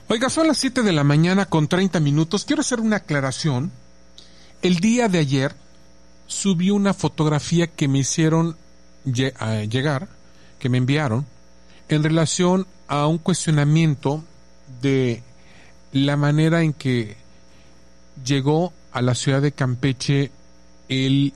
Oiga, son las 7 de la mañana con 30 minutos. Quiero hacer una aclaración. El día de ayer subí una fotografía que me hicieron llegar, que me enviaron, en relación a un cuestionamiento de la manera en que llegó a la ciudad de Campeche el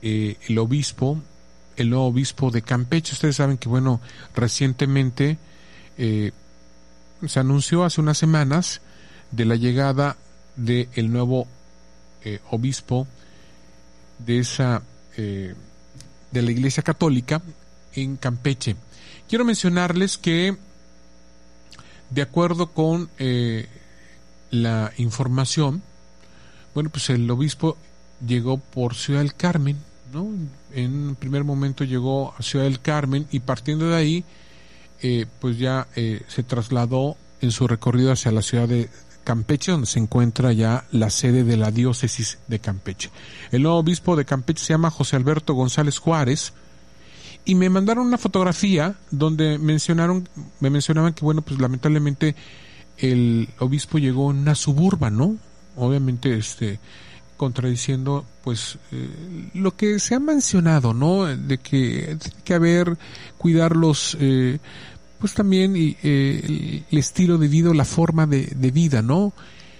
nuevo obispo de Campeche. Ustedes saben que, recientemente se anunció hace unas semanas de la llegada del nuevo obispo de la Iglesia Católica en Campeche. Quiero mencionarles que, de acuerdo con la información, el obispo llegó por Ciudad del Carmen, ¿no? En un primer momento llegó a Ciudad del Carmen y partiendo de ahí, se trasladó en su recorrido hacia la ciudad de Campeche, donde se encuentra ya la sede de la diócesis de Campeche. El nuevo obispo de Campeche se llama José Alberto González Juárez y me mandaron una fotografía donde me mencionaban que, lamentablemente el obispo llegó en una suburban, ¿no? Obviamente, contradiciendo, lo que se ha mencionado, ¿no? De que tiene que cuidar los, también el estilo de vida, la forma de vida, ¿no?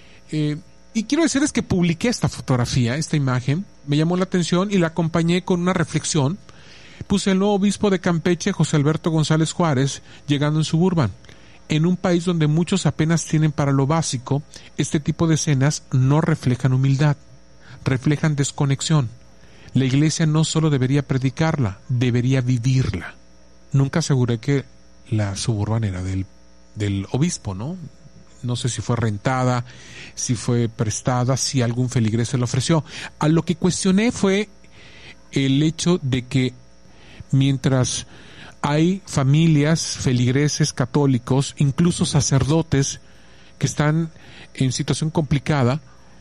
Y quiero decirles que publiqué esta fotografía, esta imagen, me llamó la atención y la acompañé con una reflexión. Puse el nuevo obispo de Campeche, José Alberto González Juárez, llegando en Suburban. En un país donde muchos apenas tienen para lo básico, este tipo de escenas no reflejan humildad, reflejan desconexión. La iglesia no solo debería predicarla, debería vivirla. Nunca aseguré que la Suburban era del obispo, ¿no? No sé si fue rentada, si fue prestada, si algún feligrés se la ofreció. A lo que cuestioné fue el hecho de que mientras hay familias, feligreses católicos, incluso sacerdotes que están en situación complicada,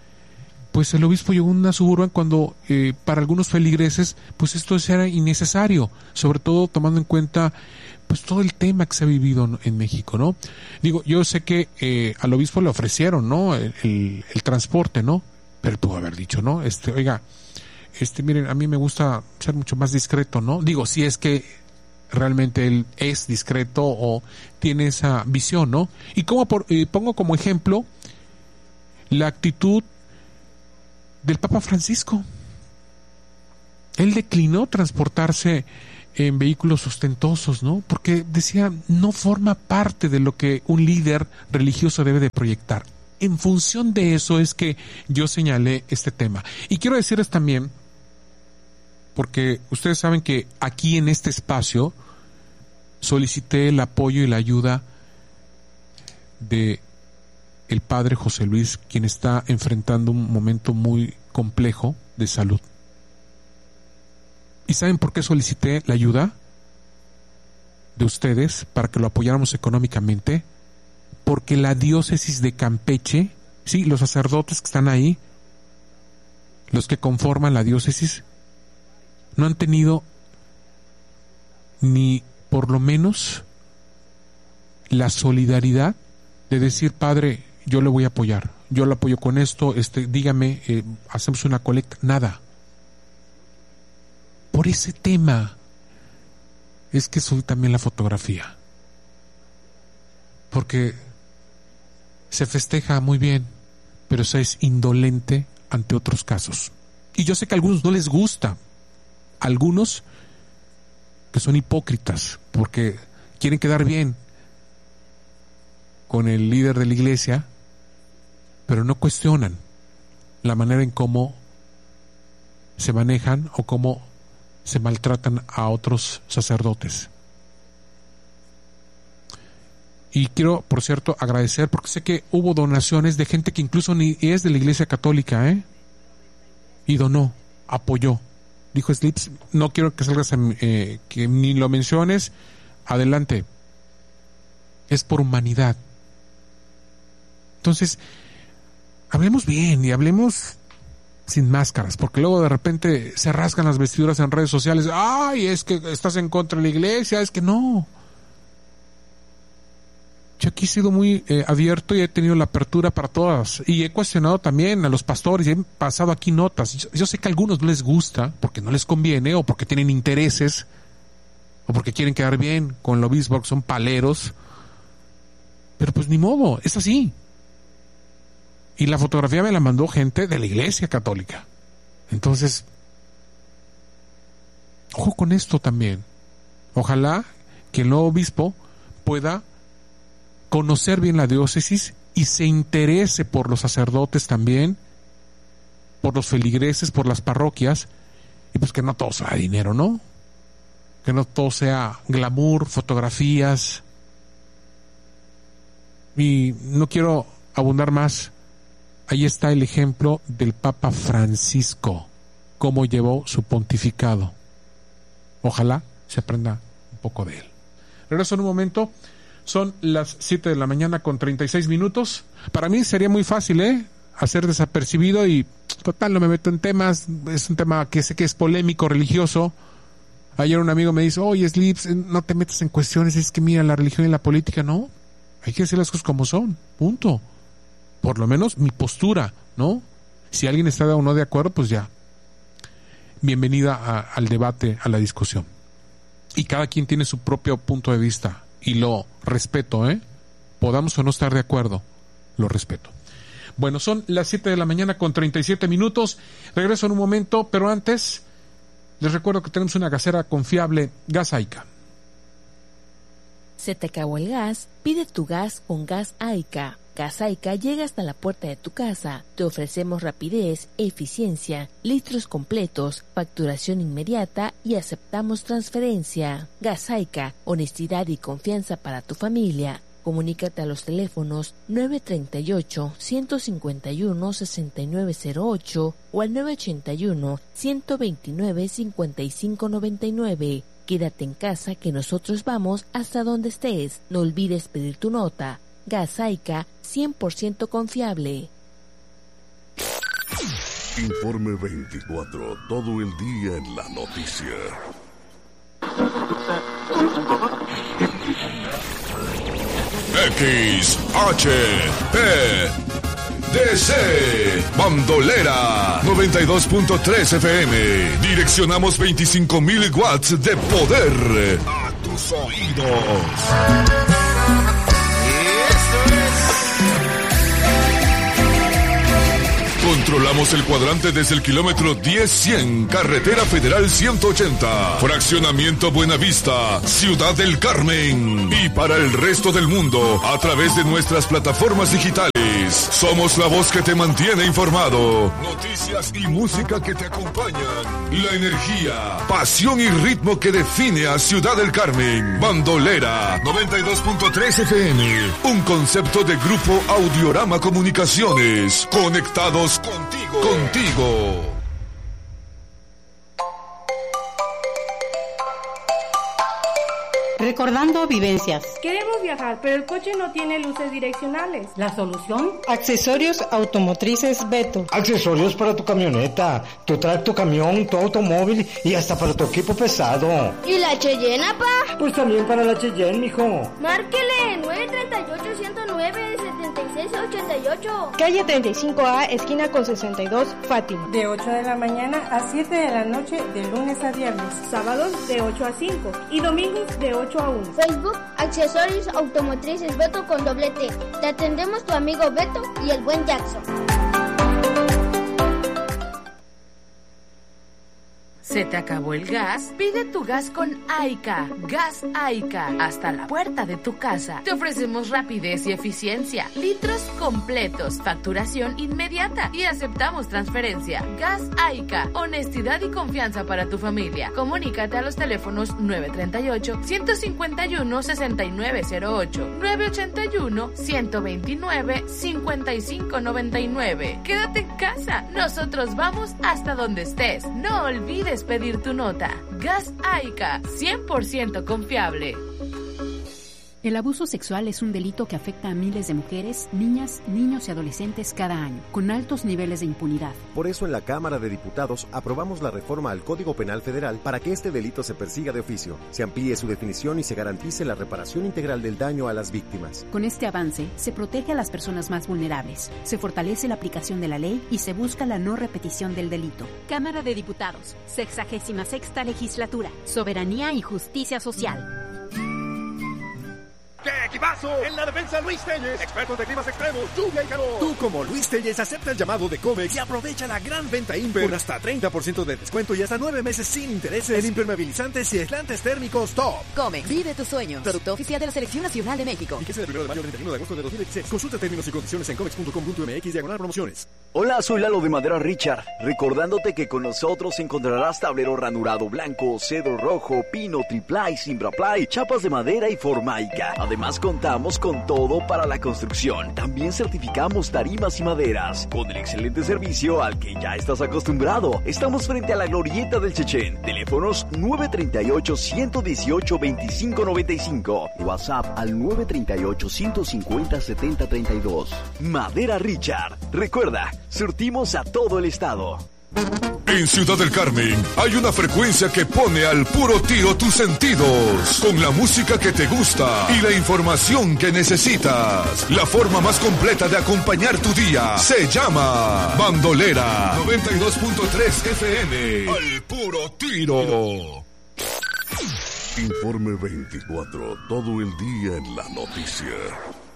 el obispo llegó a una suburban cuando para algunos feligreses esto era innecesario, sobre todo tomando en cuenta todo el tema que se ha vivido en México, ¿no? Digo, yo sé que al obispo le ofrecieron, ¿no? el transporte, ¿no? Pero pudo haber dicho, ¿no? Miren, a mí me gusta ser mucho más discreto, ¿no? Digo, si es que realmente él es discreto o tiene esa visión, ¿no? Y pongo como ejemplo la actitud del Papa Francisco. Él declinó transportarse en vehículos ostentosos, ¿no? Porque decía, no forma parte de lo que un líder religioso debe de proyectar. En función de eso es que yo señalé este tema. Y quiero decirles también, porque ustedes saben que aquí en este espacio solicité el apoyo y la ayuda de el padre José Luis, quien está enfrentando un momento muy complejo de salud. ¿Y saben por qué solicité la ayuda de ustedes para que lo apoyáramos económicamente? Porque la diócesis de Campeche, sí, los sacerdotes que están ahí, los que conforman la diócesis, no han tenido ni por lo menos la solidaridad de decir, padre, yo le voy a apoyar, yo le apoyo con esto, dígame, hacemos una colecta, nada. Por ese tema es que subí también la fotografía, porque se festeja muy bien, pero se es indolente ante otros casos. Y yo sé que a algunos no les gusta, algunos que son hipócritas porque quieren quedar bien con el líder de la iglesia, pero no cuestionan la manera en cómo se manejan o cómo se maltratan a otros sacerdotes. Y quiero, por cierto, agradecer, porque sé que hubo donaciones de gente que incluso ni es de la Iglesia Católica, y donó, apoyó. Dijo Slips, no quiero que salgas, que ni lo menciones, adelante. Es por humanidad. Entonces, hablemos bien y hablemos sin máscaras, porque luego de repente se rasgan las vestiduras en redes sociales. ¡Ay, es que estás en contra de la iglesia! Es que no. Yo aquí he sido muy abierto y he tenido la apertura para todas. Y he cuestionado también a los pastores y he pasado aquí notas. Yo sé que a algunos no les gusta porque no les conviene o porque tienen intereses o porque quieren quedar bien con el obispo, porque son paleros. Pero pues ni modo, es así. Y la fotografía me la mandó gente de la Iglesia Católica. Entonces, ojo con esto también. Ojalá que el nuevo obispo pueda conocer bien la diócesis y se interese por los sacerdotes también, por los feligreses, por las parroquias, y pues que no todo sea dinero, ¿no? Que no todo sea glamour, fotografías. Y no quiero abundar más. Ahí está el ejemplo del Papa Francisco, cómo llevó su pontificado. Ojalá se aprenda un poco de él. Regreso en un momento. Son las 7 de la mañana con 36 minutos. Para mí sería muy fácil, hacer desapercibido y total no me meto en temas. Es un tema que sé que es polémico, religioso. Ayer un amigo me dice, oye Slips, no te metas en cuestiones, es que mira la religión y la política. No, hay que decir las cosas como son, punto. Por lo menos mi postura, ¿no? Si alguien está o no de acuerdo, pues ya. Bienvenida al debate, a la discusión. Y cada quien tiene su propio punto de vista. Y lo respeto, Podamos o no estar de acuerdo, lo respeto. Bueno, son las 7 de la mañana con 37 minutos. Regreso en un momento, pero antes les recuerdo que tenemos una gasera confiable, Gas Aica. ¿Se te acabó el gas? Pide tu gas con Gas Aica. Gas Aica llega hasta la puerta de tu casa. Te ofrecemos rapidez, eficiencia, litros completos, facturación inmediata y aceptamos transferencia. Gas Aica, honestidad y confianza para tu familia. Comunícate a los teléfonos 938-151-6908 o al 981-129-5599. Quédate en casa que nosotros vamos hasta donde estés. No olvides pedir tu nota. Gas Aica, 100% confiable. Informe 24, todo el día en la noticia. XHPDC Bandolera 92.3 FM. Direccionamos 25,000 watts de poder a tus oídos. Controlamos el cuadrante desde el kilómetro 10-100, Carretera Federal 180, Fraccionamiento Buenavista, Ciudad del Carmen. Y para el resto del mundo, a través de nuestras plataformas digitales. Somos la voz que te mantiene informado. Noticias y música que te acompañan. La energía, pasión y ritmo que define a Ciudad del Carmen. Bandolera 92.3 FM. Un concepto de Grupo Audiorama Comunicaciones. Conectados contigo. Recordando vivencias. Queremos viajar, pero el coche no tiene luces direccionales. ¿La solución? Accesorios automotrices Beto. Accesorios para tu camioneta, tu tracto camión, tu automóvil y hasta para tu equipo pesado. ¿Y la Cheyenne, pa? Pues también para la Cheyenne, mijo. Márquele 938-109-7688. Calle 35A, esquina con 62, Fátima. De 8 de la mañana a 7 de la noche, de lunes a viernes. Sábados de 8 a 5 y domingos de 8 a 1. Facebook, Accesorios Automotrices Beto con doble T. Te atendemos tu amigo Beto y el buen Jackson. ¿Se te acabó el gas? Pide tu gas con Aica. Gas Aica, hasta la puerta de tu casa. Te ofrecemos rapidez y eficiencia, litros completos, facturación inmediata y aceptamos transferencia. Gas Aica, honestidad y confianza para tu familia. Comunícate a los teléfonos 938-151-6908, 981-129-5599. Quédate en casa, nosotros vamos hasta donde estés. No olvides pedir tu nota. Gas Aica, 100% confiable. El abuso sexual es un delito que afecta a miles de mujeres, niñas, niños y adolescentes cada año, con altos niveles de impunidad. Por eso en la Cámara de Diputados aprobamos la reforma al Código Penal Federal para que este delito se persiga de oficio, se amplíe su definición y se garantice la reparación integral del daño a las víctimas. Con este avance, se protege a las personas más vulnerables, se fortalece la aplicación de la ley y se busca la no repetición del delito. Cámara de Diputados, 66ª Legislatura, Soberanía y Justicia Social. ¡Qué equipazo! En la defensa, Luis Telles, expertos de climas extremos, lluvia y calor. Tú, como Luis Telles, acepta el llamado de Comex y aprovecha la gran venta Imper con hasta 30% de descuento y hasta 9 meses sin intereses en impermeabilizantes y aislantes térmicos top. Comex, vive tus sueños. Producto oficial de la Selección Nacional de México. Vigencia del 1 de mayo al 31 de agosto de 2016. Consulta términos y condiciones en comex.com.mx/promociones. Hola, soy Lalo de Madera Richard, recordándote que con nosotros encontrarás tablero ranurado blanco, cedro rojo, pino, triplay, simbraply, chapas de madera y formaica. Además contamos con todo para la construcción. También certificamos tarimas y maderas, con el excelente servicio al que ya estás acostumbrado. Estamos frente a la glorieta del Chechén. Teléfonos 938-118-2595 y WhatsApp al 938-150-7032. Madera Richard. Recuerda, surtimos a todo el estado. En Ciudad del Carmen hay una frecuencia que pone al puro tiro tus sentidos, con la música que te gusta y la información que necesitas. La forma más completa de acompañar tu día se llama Bandolera 92.3 FM. Al puro tiro. Informe 24, todo el día en la noticia.